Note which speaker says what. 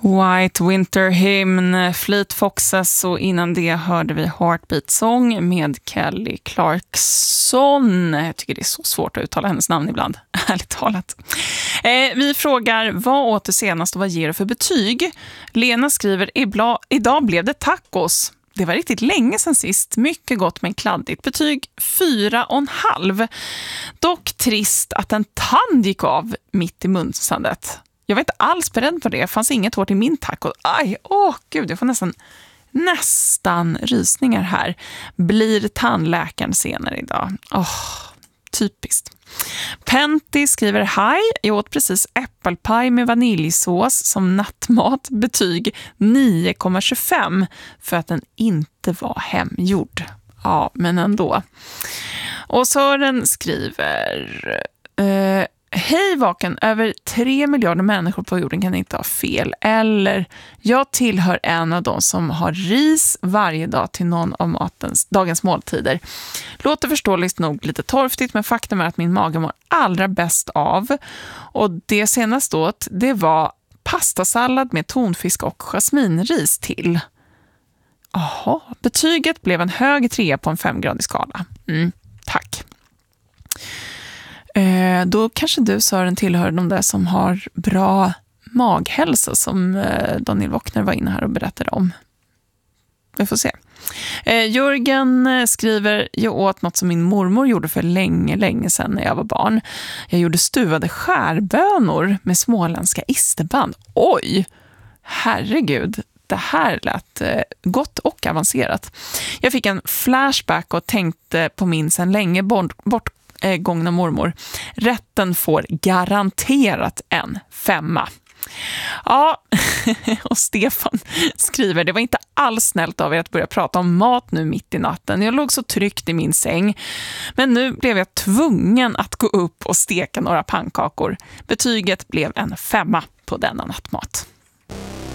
Speaker 1: White Winter Hymn, Fleet Foxes, och innan det hörde vi Heartbeat Song med Kelly Clarkson. Jag tycker det är så svårt att uttala hennes namn ibland, ärligt talat. Vi frågar, vad åt du senast och vad ger du för betyg? Lena skriver, idag blev det tacos. Det var riktigt länge sedan sist. Mycket gott men kladdigt. Betyg 4,5. Dock trist att en tand gick av mitt i munsandet. Jag var inte alls beredd på det. Det fanns inget hår i min taco. Gud, jag får nästan rysningar här. Blir tandläkaren senare idag? Typiskt. Penty skriver, hej, jag åt precis äppelpaj med vaniljsås som nattmat. Betyg 9,25 för att den inte var hemgjord. Ja, men ändå. Och Sören skriver, hej Vaken, över 3 miljarder människor på jorden kan inte ha fel. Eller, jag tillhör en av de som har ris varje dag till någon av dagens måltider. Låter förståeligt nog lite torftigt, men faktum är att min mage mår allra bäst av. Och det senaste åt, det var pastasallad med tonfisk och jasminris till. Betyget blev en hög 3 på en 5-gradig skala. Tack. Då kanske du, Sören, tillhör de där som har bra maghälsa som Daniel Wockner var inne här och berättade om. Vi får se. Jörgen skriver, jag åt något som min mormor gjorde för länge sedan när jag var barn. Jag gjorde stuvade skärbönor med småländska isterband. Oj, herregud. Det här lät gott och avancerat. Jag fick en flashback och tänkte på min sedan länge bortgångna mormor. Rätten får garanterat en 5. Ja, och Stefan skriver, det var inte alls snällt av er att börja prata om mat nu mitt i natten. Jag låg så tryggt i min säng. Men nu blev jag tvungen att gå upp och steka några pannkakor. Betyget blev en 5 på denna nattmat.